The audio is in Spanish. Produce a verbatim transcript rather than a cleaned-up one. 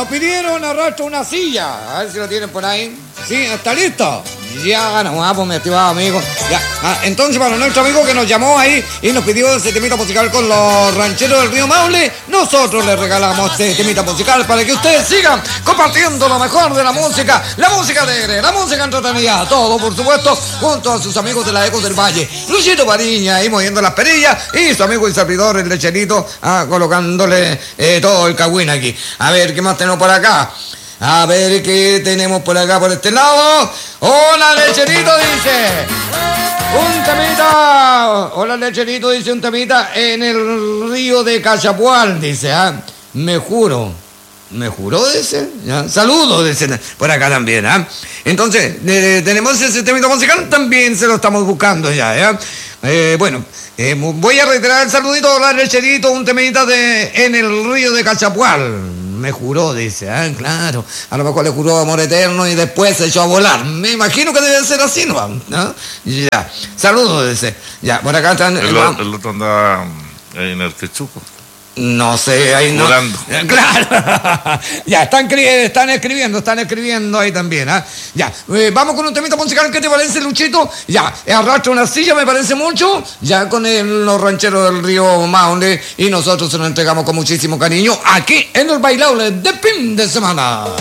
nos pidieron arrastro una silla. A ver si lo tienen por ahí. ¿Sí? ¿Está listo? Ya, no, vamos, mi estimado amigo. Ya. Ah, entonces, para nuestro amigo que nos llamó ahí y nos pidió ese temita musical con los rancheros del río Maule, nosotros le regalamos este temita musical para que ustedes sigan compartiendo lo mejor de la música, la música alegre, la música entretenida, todo, por supuesto, junto a sus amigos de la Ecos del Valle. Luchito Pariña ahí moviendo las perillas y su amigo y servidor, el lecherito, ah, colocándole eh, todo el cagüín aquí. A ver, ¿qué más tenemos por acá? A ver qué tenemos por acá, por este lado. ¡Hola, lecherito! Dice. Un temita. Hola, lecherito, dice un temita en el río de Cachapual, dice. ¿Ah? Me juro. ¿Me juró, dice? ¿Ya? Saludos, dice. Por acá también, ¿ah? Entonces, eh, tenemos ese temita musical, también se lo estamos buscando ya, ¿ya? Eh, bueno, eh, voy a reiterar el saludito. Hola, lecherito, un temita de en el río de Cachapual. Me juró, dice, ah, claro. A lo mejor le juró amor eterno y después se echó a volar. Me imagino que debe ser así, ¿no? ¿No? Ya. Saludos, dice. Ya, por acá están. El, el, el otro anda en el Quechuco. No sé, ahí no. Volando. Claro. Ya, están, están escribiendo, están escribiendo ahí también, ¿ah? Ya, eh, vamos con un temita musical. ¿Qué te parece, Luchito? Ya, arrastra una silla, me parece mucho. Ya con el, los rancheros del río Maule. Y nosotros se lo entregamos con muchísimo cariño aquí en el bailable de fin de semana.